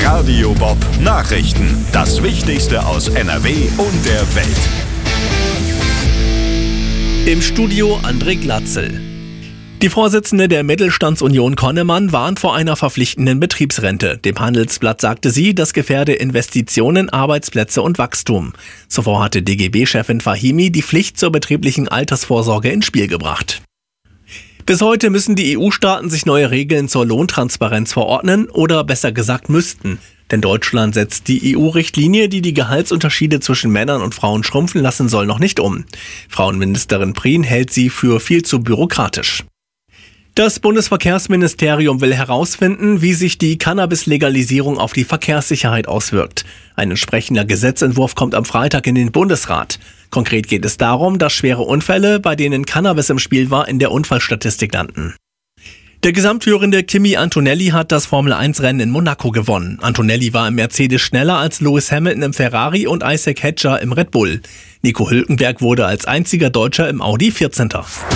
Radio Bob Nachrichten. Das Wichtigste aus NRW und der Welt. Im Studio André Glatzel. Die Vorsitzende der Mittelstandsunion Connemann warnt vor einer verpflichtenden Betriebsrente. Dem Handelsblatt sagte sie, das gefährde Investitionen, Arbeitsplätze und Wachstum. Zuvor hatte DGB-Chefin Fahimi die Pflicht zur betrieblichen Altersvorsorge ins Spiel gebracht. Bis heute müssen die EU-Staaten sich neue Regeln zur Lohntransparenz verordnen oder besser gesagt müssten. Denn Deutschland setzt die EU-Richtlinie, die die Gehaltsunterschiede zwischen Männern und Frauen schrumpfen lassen soll, noch nicht um. Frauenministerin Prien hält sie für viel zu bürokratisch. Das Bundesverkehrsministerium will herausfinden, wie sich die Cannabis-Legalisierung auf die Verkehrssicherheit auswirkt. Ein entsprechender Gesetzentwurf kommt am Freitag in den Bundesrat. Konkret geht es darum, dass schwere Unfälle, bei denen Cannabis im Spiel war, in der Unfallstatistik landen. Der Gesamtführende Kimi Antonelli hat das Formel-1-Rennen in Monaco gewonnen. Antonelli war im Mercedes schneller als Lewis Hamilton im Ferrari und Isaac Hedger im Red Bull. Nico Hülkenberg wurde als einziger Deutscher im Audi 14.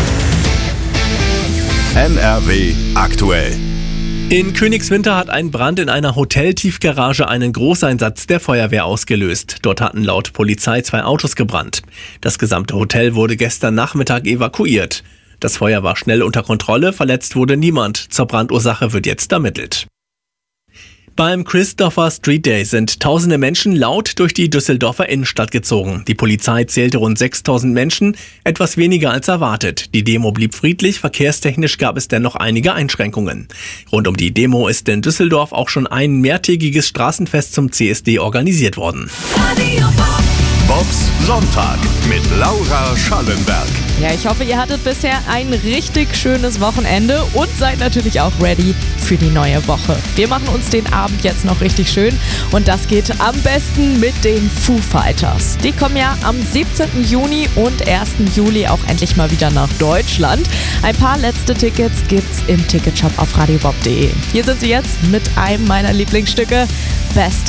NRW aktuell. In Königswinter hat ein Brand in einer Hoteltiefgarage einen Großeinsatz der Feuerwehr ausgelöst. Dort hatten laut Polizei 2 Autos gebrannt. Das gesamte Hotel wurde gestern Nachmittag evakuiert. Das Feuer war schnell unter Kontrolle, verletzt wurde niemand. Zur Brandursache wird jetzt ermittelt. Beim Christopher Street Day sind tausende Menschen laut durch die Düsseldorfer Innenstadt gezogen. Die Polizei zählte rund 6.000 Menschen, etwas weniger als erwartet. Die Demo blieb friedlich, verkehrstechnisch gab es dennoch einige Einschränkungen. Rund um die Demo ist in Düsseldorf auch schon ein mehrtägiges Straßenfest zum CSD organisiert worden. Bobs Sonntag mit Laura Schallenberg. Ja, ich hoffe, ihr hattet bisher ein richtig schönes Wochenende und seid natürlich auch ready für die neue Woche. Wir machen uns den Abend jetzt noch richtig schön und das geht am besten mit den Foo Fighters. Die kommen ja am 17. Juni und 1. Juli auch endlich mal wieder nach Deutschland. Ein paar letzte Tickets gibt's im Ticketshop auf radiobob.de. Hier sind sie jetzt mit einem meiner Lieblingsstücke, Best